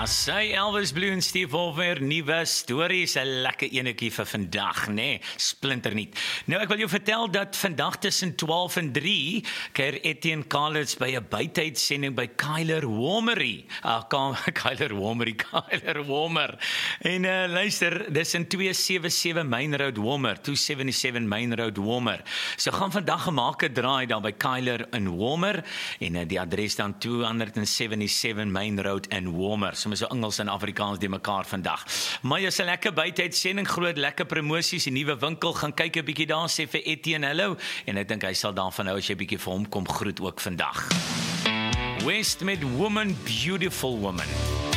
Sy Elvis Blue en Steve Hoffer, nuwe stories, 'n lekker enetjie vir vandag, nê? Splinternuut. Nou ek wil jou vertel dat vandag tussen 12 en 3 keer Etienne Kalitz by 'n buiteuitsending by Kyler Womery. Kyler Womer. En luister, dis in 277 Main Road Womer, 277 Main Road Womer. So gaan vandag 'n maak 'n draai daar by Kyler in Womer en die adres dan 277 Main Road in Womer. Soms so Engels en Afrikaans die mekaar vandag. Maar jy's 'n lekker buiteuitsending, groot lekker promosies, 'n nuwe winkel, gaan kyk 'n bietjie daar, sê vir Etienne hallo en ek dink hy sal daarvan hou as jy bietjie vir hom kom groet ook vandag. West met Woman, Beautiful Woman.